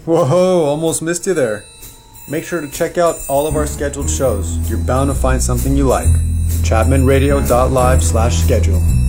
Whoa, almost missed you there. Make sure to check out all of our scheduled shows. You're bound to find something you like. ChapmanRadio.live/schedule.